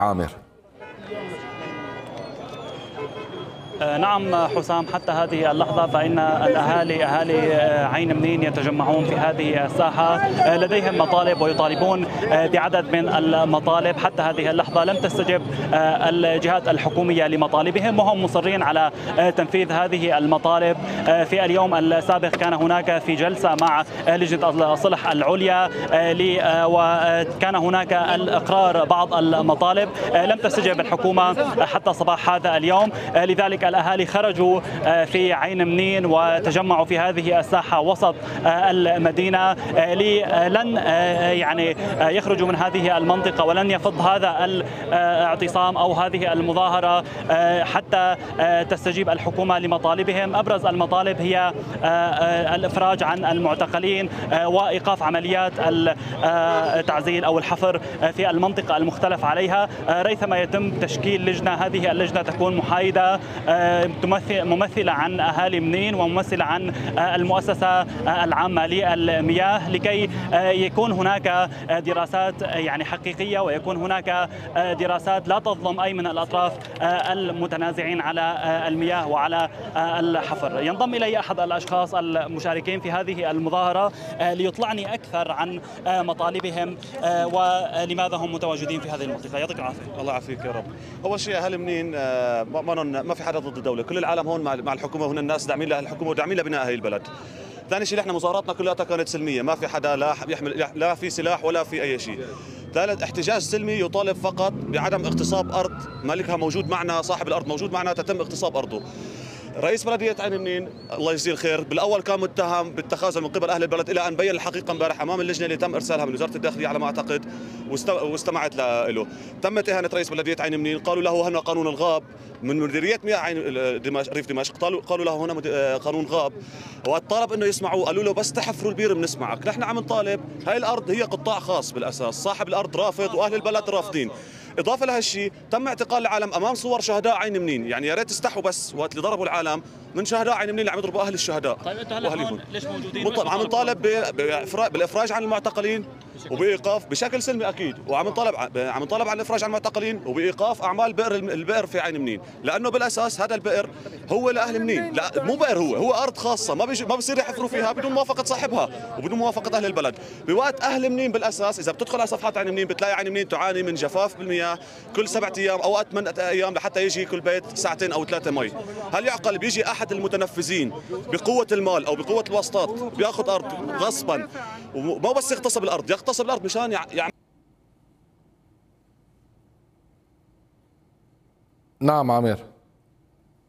عامر. نعم حسام، حتى هذه اللحظة فإن أهالي عين منين يتجمعون في هذه الساحة، لديهم مطالب ويطالبون بعدد من المطالب. حتى هذه اللحظة لم تستجب الجهات الحكومية لمطالبهم، وهم مصرين على تنفيذ هذه المطالب. في اليوم السابق كان هناك في جلسة مع لجنة الصلح العليا، وكان هناك الإقرار بعض المطالب. لم تستجب الحكومة حتى صباح هذا اليوم، لذلك الأهالي خرجوا في عين منين وتجمعوا في هذه الساحة وسط المدينة، لن يخرجوا من هذه المنطقة ولن يفض هذا الاعتصام أو هذه المظاهرة حتى تستجيب الحكومة لمطالبهم. أبرز المطالب هي الإفراج عن المعتقلين وإيقاف عمليات التعزيل أو الحفر في المنطقة المختلف عليها، ريثما يتم تشكيل لجنة. هذه اللجنة تكون محايدة، ممثلة عن أهالي منين وممثلة عن المؤسسة العامة للمياه، لكي يكون هناك دراسات حقيقية، ويكون هناك دراسات لا تظلم أي من الأطراف المتنازعين على المياه وعلى الحفر. ينضم إلي أحد الأشخاص المشاركين في هذه المظاهرة ليطلعني أكثر عن مطالبهم ولماذا هم متواجدين في هذه المنطقة. يعطيك العافية. الله يعافيك يا رب. أول شيء أهل منين ما في حدا ضد الدولة، كل العالم هون مع الحكومة، وهن الناس داعمين للحكومة وداعمين لبناء هذه البلد. ثاني شيء احنا مظاهراتنا كلها كانت سلمية، ما في حدا لا يحمل لا في سلاح ولا في أي شيء. ثالث، احتجاج سلمي يطالب فقط بعدم اغتصاب أرض مالكها موجود معنا، صاحب الأرض موجود معنا، تتم اغتصاب أرضه. رئيس بلدية عين منين الله يجزيه الخير بالاول كان متهم بالتخاذل من قبل اهل البلد، الى ان بين الحقيقه امبارح امام اللجنه اللي تم ارسالها من وزاره الداخليه على ما اعتقد واستمعت له. تمت اهانه رئيس بلديه عين منين، قالوا له هنا قانون الغاب من مديريه مياه عين ريف دمشق، قالوا له هنا قانون غاب، وطالب انه يسمعوا، قالوا له بس تحفروا البير بنسمعك. نحن عم نطالب، هاي الارض هي قطاع خاص بالاساس، صاحب الارض رافض واهل البلد رافضين. إضافة لهالشيء تم اعتقال العالم أمام صور شهداء عين منين، يعني يا ريت تستحوا بس وقت اللي ضربوا العالم من شهداء عين منين اللي عم يضربوا أهل الشهداء. طيب أنتوا هلا هون ليش موجودين؟ عم نطالب بالإفراج عن المعتقلين وبإيقاف بشكل سلمي أكيد، عم نطالب عن الإفراج عن المعتقلين وبإيقاف أعمال البئر في عين منين، لأنه بالأساس هذا البئر هو لأهل منين، لا مو بئر، هو أرض خاصة ما بصير يحفروا فيها بدون موافقة صاحبها وبدون موافقة أهل البلد. بوقت أهل منين بالأساس إذا بتدخل على صفحات عين منين بتلاقي عين منين تعاني من جفاف بالمياه كل 7 أيام، أوقات 8 أيام لحتى يجي كل بيت 2 أو 3 مي. هل يعقل بيجي أحد المتنفذين بقوة المال أو بقوة الواسطات بياخذ أرض غصبا، وما بس يغتصب الأرض، يغتصب الأرض مشان نعم عامر.